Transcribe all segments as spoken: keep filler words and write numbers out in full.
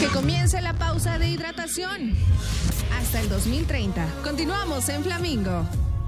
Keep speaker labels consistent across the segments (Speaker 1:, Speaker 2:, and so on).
Speaker 1: Que comience la pausa de hidratación. Hasta el dos mil treinta. Continuamos en Flamingo.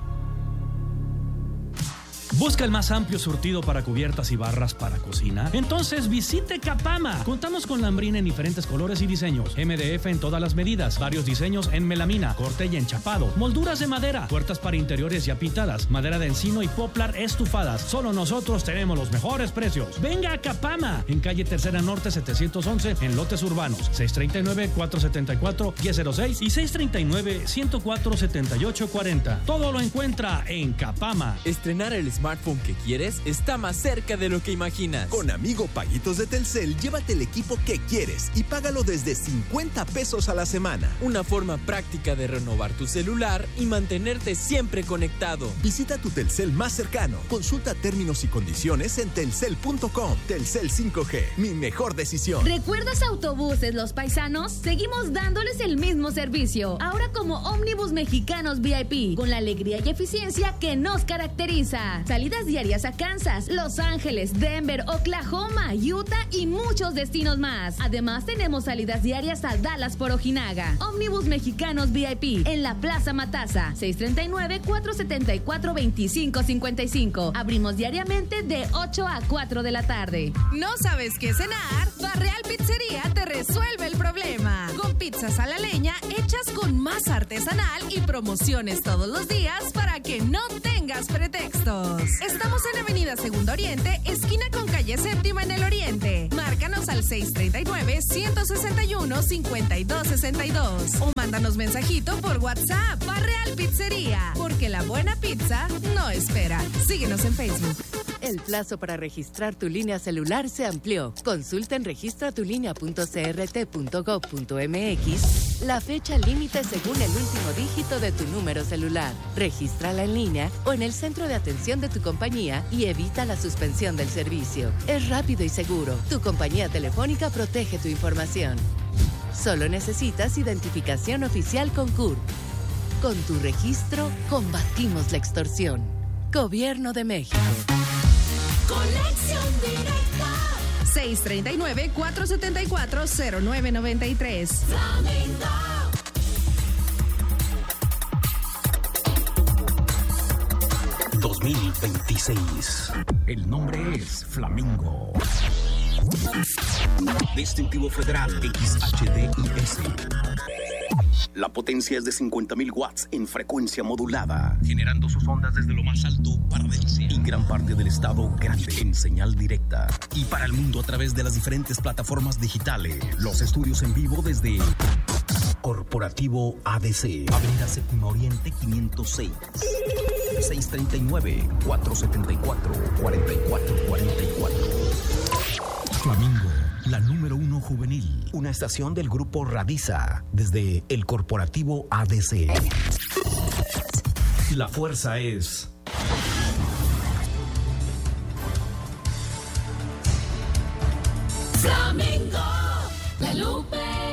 Speaker 2: ¿Busca el más amplio surtido para cubiertas y barras para cocina? Entonces visite Capama. Contamos con lambrina en diferentes colores y diseños, M D F en todas las medidas, varios diseños en melamina, corte y enchapado, molduras de madera, puertas para interiores y apitadas, madera de encino y poplar estufadas. Solo nosotros tenemos los mejores precios. Venga a Capama, en calle Tercera Norte setecientos once, en lotes urbanos, seis treinta y nueve, cuatrocientos setenta y cuatro, diez cero seis y seis treinta y nueve, ciento cuatro, setenta y ocho cuarenta. Todo lo encuentra en Capama.
Speaker 3: Estrenar el smartphone que quieres está más cerca de lo que imaginas.
Speaker 4: Con Amigo Paguitos de Telcel, llévate el equipo que quieres y págalo desde cincuenta pesos a la semana.
Speaker 3: Una forma práctica de renovar tu celular y mantenerte siempre conectado.
Speaker 4: Visita tu Telcel más cercano. Consulta términos y condiciones en telcel punto com. Telcel cinco G, mi mejor decisión.
Speaker 5: ¿Recuerdas Autobuses Los Paisanos? Seguimos dándoles el mismo servicio, ahora como Ómnibus Mexicanos V I P, con la alegría y eficiencia que nos caracteriza. Salidas diarias a Kansas, Los Ángeles, Denver, Oklahoma, Utah y muchos destinos más. Además, tenemos salidas diarias a Dallas por Ojinaga. Ómnibus Mexicanos V I P en la Plaza Mataza, seis treinta y nueve, cuatrocientos setenta y cuatro, veinticinco cincuenta y cinco. Abrimos diariamente de ocho a cuatro de la tarde.
Speaker 1: ¿No sabes qué cenar? Barreal Pizzería te resuelve el problema. Con pizzas a la leña hechas con masa artesanal y promociones todos los días para que no tengas pretextos. Estamos en Avenida Segundo Oriente, esquina con calle Séptima en el Oriente. Márcanos al seis treinta y nueve, ciento sesenta y uno, cincuenta y dos sesenta y dos o mándanos mensajito por WhatsApp. Barreal Pizzería, porque la buena pizza no espera. Síguenos en Facebook.
Speaker 6: El plazo para registrar tu línea celular se amplió. Consulta en registratulínea punto c r t punto gov punto m x la fecha límite según el último dígito de tu número celular. Regístrala en línea o en el centro de atención de tu compañía y evita la suspensión del servicio. Es rápido y seguro. Tu compañía telefónica protege tu información. Solo necesitas identificación oficial con C U R. Con tu registro, combatimos la extorsión. Gobierno de México.
Speaker 1: Conexión directa. seis treinta y nueve, cuatrocientos setenta y cuatro, cero nueve noventa y tres. Flamingo.
Speaker 7: dos mil veintiséis. El nombre es Flamingo. Distintivo Federal X H D I S. La potencia es de cincuenta mil watts en frecuencia modulada, generando sus ondas desde lo más alto para Delcia y gran parte del estado grande en señal directa. Y para el mundo a través de las diferentes plataformas digitales. Los estudios en vivo desde Corporativo A D C, Avenida Séptima Oriente quinientos seis. seis treinta y nueve, cuatrocientos setenta y cuatro, cuarenta y cuatro cuarenta y cuatro. Flamingo, la número uno juvenil. Una estación del grupo Radiza, desde el Corporativo A D C. La fuerza es...
Speaker 1: Flamingo, la Lupe.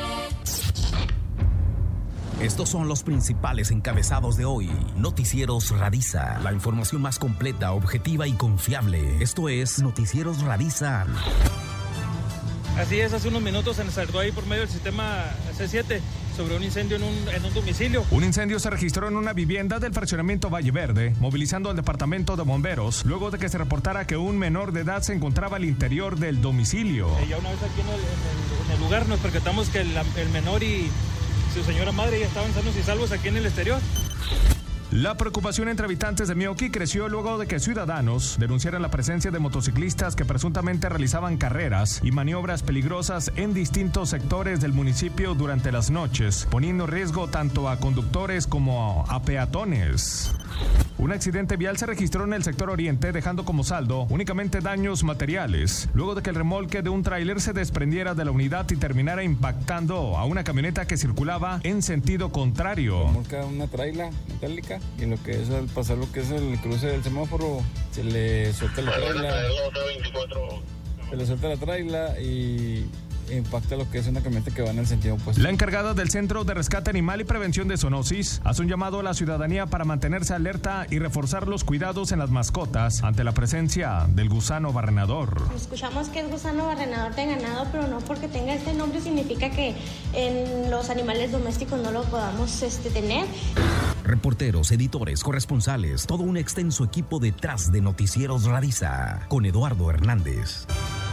Speaker 7: Estos son los principales encabezados de hoy. Noticieros Radiza, la información más completa, objetiva y confiable. Esto es Noticieros Radiza.
Speaker 8: Así es, hace unos minutos se nos alertó ahí por medio del sistema C siete sobre un incendio en un, en un domicilio.
Speaker 9: Un incendio se registró en una vivienda del fraccionamiento Valle Verde, movilizando al departamento de bomberos, luego de que se reportara que un menor de edad se encontraba al interior del domicilio.
Speaker 8: Eh, ya una vez aquí en el, en el, en el lugar nos percatamos que el, el menor y su señora madre ya estaban sanos y salvos aquí en el exterior.
Speaker 9: La preocupación entre habitantes de Mioqui creció luego de que ciudadanos denunciaran la presencia de motociclistas que presuntamente realizaban carreras y maniobras peligrosas en distintos sectores del municipio durante las noches, poniendo en riesgo tanto a conductores como a peatones. Un accidente vial se registró en el sector oriente, dejando como saldo únicamente daños materiales, luego de que el remolque de un tráiler se desprendiera de la unidad y terminara impactando a una camioneta que circulaba en sentido contrario.
Speaker 10: Remolca una traila metálica y lo que es al pasar lo que es el cruce del semáforo, se le suelta la traila, se le suelta la traila y impacta lo que es una camioneta que va en el sentido opuesto.
Speaker 9: La encargada del Centro de Rescate Animal y Prevención de Zoonosis hace un llamado a la ciudadanía para mantenerse alerta y reforzar los cuidados en las mascotas ante la presencia del gusano barrenador.
Speaker 11: Escuchamos que es gusano barrenador de ganado, pero no porque tenga este nombre significa que en los animales domésticos no lo podamos este, tener.
Speaker 7: Reporteros, editores, corresponsales, todo un extenso equipo detrás de Noticieros Radiza, con Eduardo Hernández.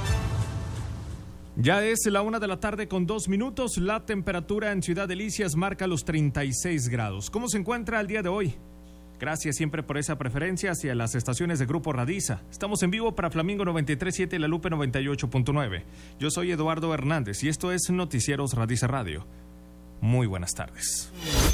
Speaker 9: Ya es la una de la tarde con dos minutos. La temperatura en Ciudad Delicias marca los treinta y seis grados. ¿Cómo se encuentra el día de hoy? Gracias siempre por esa preferencia hacia las estaciones de Grupo Radiza. Estamos en vivo para Flamingo noventa y tres punto siete y La Lupe noventa y ocho punto nueve. Yo soy Eduardo Hernández y esto es Noticieros Radiza Radio. Muy buenas tardes.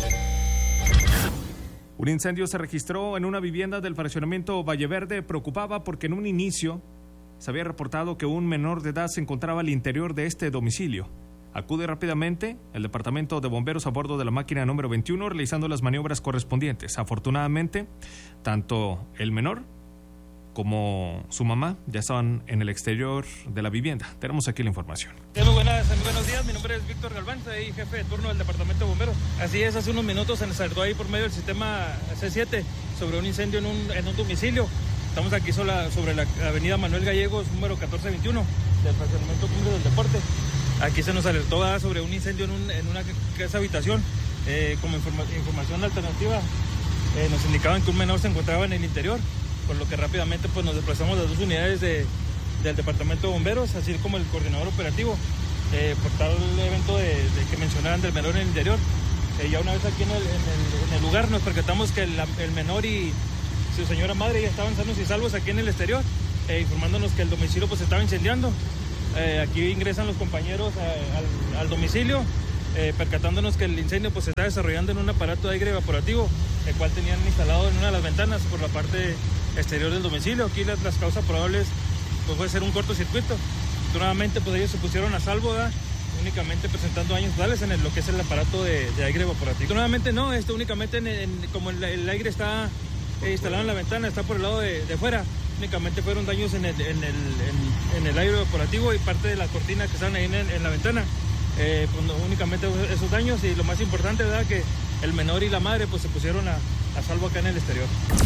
Speaker 9: Un incendio se registró en una vivienda del fraccionamiento Valleverde. Preocupaba porque en un inicio se había reportado que un menor de edad se encontraba al interior de este domicilio. Acude rápidamente el departamento de bomberos a bordo de la máquina número veintiuno realizando las maniobras correspondientes. Afortunadamente, tanto el menor como su mamá ya estaban en el exterior de la vivienda. Tenemos aquí la información.
Speaker 8: Sí, muy, buenas, muy buenos días, mi nombre es Víctor Galván, soy jefe de turno del departamento de bomberos. Así es, hace unos minutos se nos saltó ahí por medio del sistema C siete sobre un incendio en un, en un domicilio. Estamos aquí sola, sobre la avenida Manuel Gallegos, número catorce veintiuno, del fraccionamiento Cumbre del Deporte. Aquí se nos alertó ¿verdad? sobre un incendio en, un, en una casa habitación. Eh, como informa, información alternativa, eh, nos indicaban que un menor se encontraba en el interior, por lo que rápidamente pues, nos desplazamos las dos unidades de, del departamento de bomberos, así como el coordinador operativo, eh, por tal evento de, de que mencionaran del menor en el interior. Eh, ya una vez aquí en el, en el, en el lugar nos percatamos que el, el menor y su señora madre ya estaban sanos y salvos aquí en el exterior, eh, informándonos que el domicilio pues estaba incendiando. Eh, aquí ingresan los compañeros a, al, al domicilio, eh, percatándonos que el incendio pues se está desarrollando en un aparato de aire evaporativo, el cual tenían instalado en una de las ventanas por la parte exterior del domicilio. Aquí las, las causas probables pues puede ser un cortocircuito. Nuevamente pues ellos se pusieron a salvo, ¿verdad? Únicamente presentando daños totales en el, lo que es el aparato de, de aire evaporativo. Nuevamente no, esto únicamente en, en, como el, el aire está eh, instalado en la ventana, está por el lado de, de fuera, únicamente fueron daños en el, en, el, en, en el aire evaporativo y parte de la cortina que están ahí en, en la ventana. Eh, pues no, únicamente esos daños, y lo más importante, ¿verdad?, que el menor y la madre pues se pusieron a, a salvo acá en el exterior.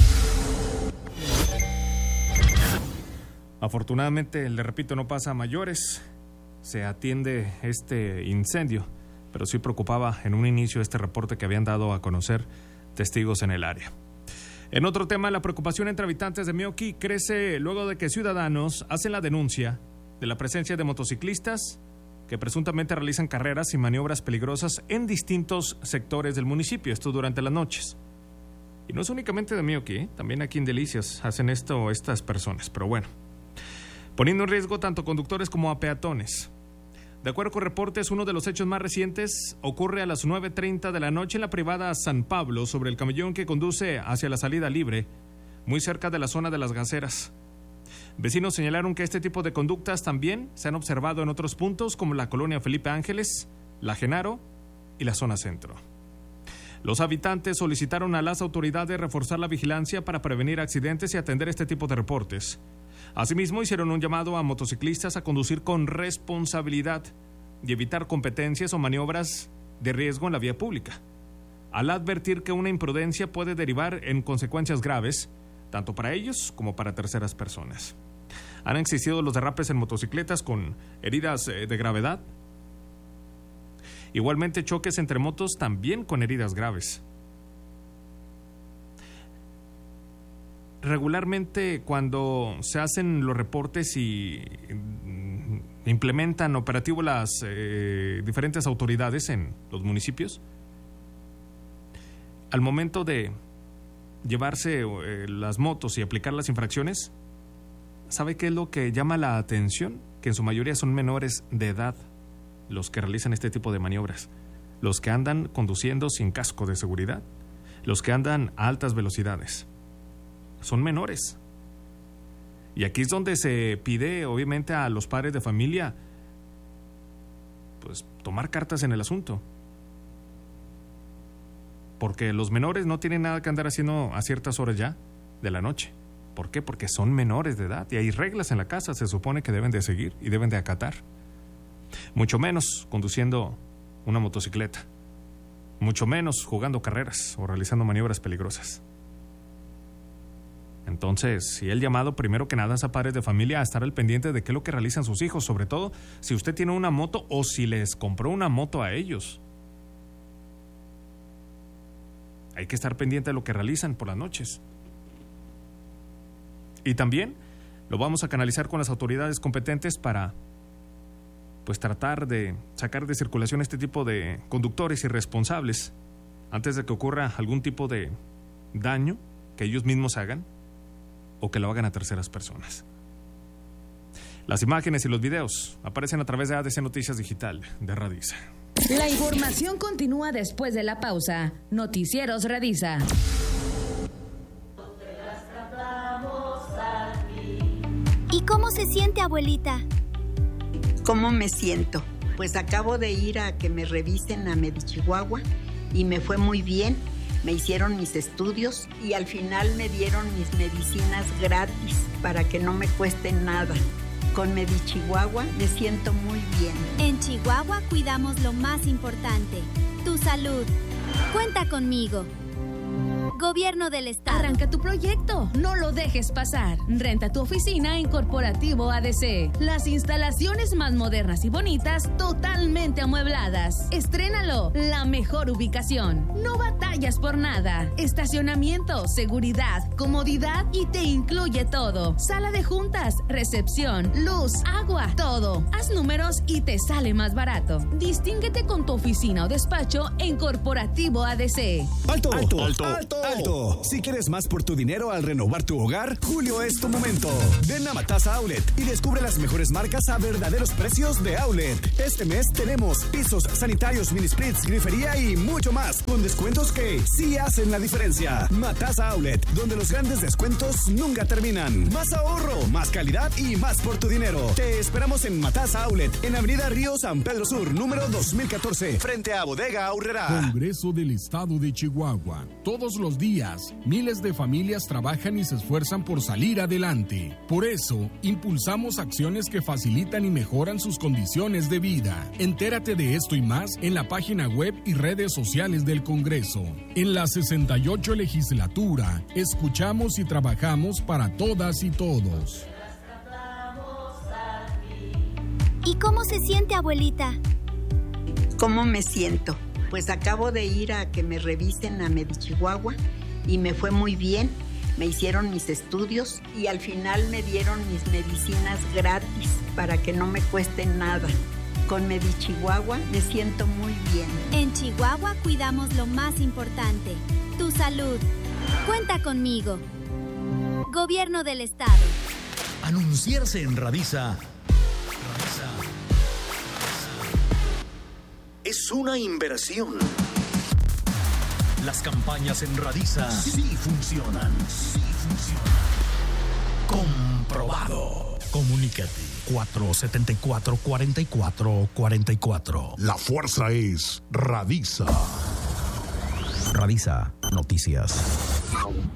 Speaker 9: Afortunadamente, le repito, no pasa a mayores. Se atiende este incendio, pero sí preocupaba en un inicio este reporte que habían dado a conocer testigos en el área. En otro tema, la preocupación entre habitantes de Meoqui crece luego de que ciudadanos hacen la denuncia de la presencia de motociclistas que presuntamente realizan carreras y maniobras peligrosas en distintos sectores del municipio, esto durante las noches. Y no es únicamente de Meoqui, ¿eh? También aquí en Delicias hacen esto estas personas, pero bueno, poniendo en riesgo tanto conductores como a peatones. De acuerdo con reportes, uno de los hechos más recientes ocurre a las nueve treinta de la noche en la privada San Pablo, sobre el camellón que conduce hacia la salida libre, muy cerca de la zona de las gaseras. Vecinos señalaron que este tipo de conductas también se han observado en otros puntos como la colonia Felipe Ángeles, la Genaro y la zona centro. Los habitantes solicitaron a las autoridades reforzar la vigilancia para prevenir accidentes y atender este tipo de reportes. Asimismo, hicieron un llamado a motociclistas a conducir con responsabilidad y evitar competencias o maniobras de riesgo en la vía pública, al advertir que una imprudencia puede derivar en consecuencias graves, tanto para ellos como para terceras personas. Han existido los derrapes en motocicletas con heridas de gravedad. Igualmente, choques entre motos también con heridas graves. Regularmente, cuando se hacen los reportes y implementan operativo las eh, diferentes autoridades en los municipios, al momento de llevarse eh, las motos y aplicar las infracciones, ¿sabe qué es lo que llama la atención? Que en su mayoría son menores de edad los que realizan este tipo de maniobras, los que andan conduciendo sin casco de seguridad, los que andan a altas velocidades. Son menores. Y aquí es donde se pide, obviamente, a los padres de familia, pues, tomar cartas en el asunto. Porque los menores no tienen nada que andar haciendo a ciertas horas ya de la noche. ¿Por qué? Porque son menores de edad y hay reglas en la casa, se supone que deben de seguir y deben de acatar. mucho menos conduciendo una motocicleta, mucho menos jugando carreras o realizando maniobras peligrosas. Entonces, si el llamado primero que nada es a padres de familia a estar al pendiente de qué es lo que realizan sus hijos, sobre todo si usted tiene una moto o si les compró una moto a ellos. Hay que estar pendiente de lo que realizan por las noches. Y también lo vamos a canalizar con las autoridades competentes para pues tratar de sacar de circulación este tipo de conductores irresponsables antes de que ocurra algún tipo de daño que ellos mismos hagan o que lo hagan a terceras personas. Las imágenes y los videos aparecen a través de A D C Noticias Digital de Radisa.
Speaker 5: La información continúa después de la pausa. Noticieros Radisa.
Speaker 12: ¿Y cómo se siente, abuelita?
Speaker 13: ¿Cómo me siento? Pues acabo de ir a que me revisen a Medichihuahua y me fue muy bien. Me hicieron mis estudios y al final me dieron mis medicinas gratis para que no me cuesten nada. Con Medichihuahua me siento muy bien.
Speaker 12: En Chihuahua cuidamos lo más importante, tu salud. Cuenta conmigo. Gobierno del Estado.
Speaker 5: Arranca tu proyecto, no lo dejes pasar. Renta tu oficina en Corporativo A D C. Las instalaciones más modernas y bonitas, totalmente amuebladas. Estrénalo, la mejor ubicación. No batallas por nada. Estacionamiento, seguridad, comodidad y te incluye todo. Sala de juntas, recepción, luz, agua, todo. Haz números y te sale más barato. Distínguete con tu oficina o despacho en Corporativo A D C.
Speaker 14: ¡Alto! ¡Alto! ¡Alto! ¡Alto! ¡Alto! Si quieres más por tu dinero al renovar tu hogar, julio es tu momento. Ven a Matasa Outlet y descubre las mejores marcas a verdaderos precios de Outlet. Este mes tenemos pisos, sanitarios, mini splits, grifería y mucho más, con descuentos que sí hacen la diferencia. Matasa Outlet, donde los grandes descuentos nunca terminan. Más ahorro, más calidad y más por tu dinero. Te esperamos en Matasa Outlet, en Avenida Río San Pedro Sur, número dos mil catorce, frente a Bodega Aurrera.
Speaker 15: Congreso del Estado de Chihuahua. Todos los días, miles de familias trabajan y se esfuerzan por salir adelante. Por eso, impulsamos acciones que facilitan y mejoran sus condiciones de vida. Entérate de esto y más en la página web y redes sociales del Congreso. En la sesenta y ocho legislatura, escuchamos y trabajamos para todas y todos.
Speaker 12: ¿Y cómo se siente, abuelita?
Speaker 13: ¿Cómo me siento? Pues acabo de ir a que me revisen a Medichihuahua y me fue muy bien. Me hicieron mis estudios y al final me dieron mis medicinas gratis para que no me cuesten nada. Con Medichihuahua me siento muy bien.
Speaker 12: En Chihuahua cuidamos lo más importante, tu salud. Cuenta conmigo. Gobierno del Estado.
Speaker 7: Anunciarse en Radisa es una inversión. Las campañas en Radisa sí funcionan. Sí funcionan. Comprobado. Comunícate. cuatro siete cuatro, cuatro cuatro cuatro cuatro.
Speaker 16: La fuerza es Radisa.
Speaker 7: Radisa Noticias.